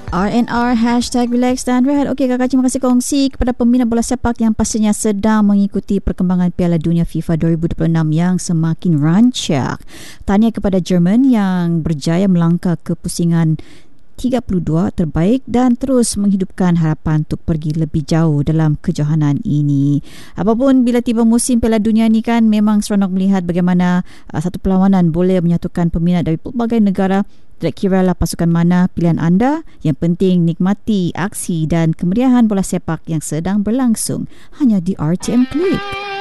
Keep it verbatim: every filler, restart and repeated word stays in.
R and R, hashtag relax dan rehat. Okey kakak, terima kasih kongsi kepada peminat bola sepak yang pastinya sedang mengikuti perkembangan Piala Dunia FIFA dua ribu dua puluh enam yang semakin rancak. Tahniah kepada Jerman yang berjaya melangkah ke pusingan tiga puluh dua terbaik dan terus menghidupkan harapan untuk pergi lebih jauh dalam kejohanan ini. Apapun, bila tiba musim Piala Dunia ni kan memang seronok melihat bagaimana uh, satu perlawanan boleh menyatukan peminat dari pelbagai negara. Tidak kiralah pasukan mana pilihan anda, yang penting nikmati aksi dan kemeriahan bola sepak yang sedang berlangsung hanya di R T M Click.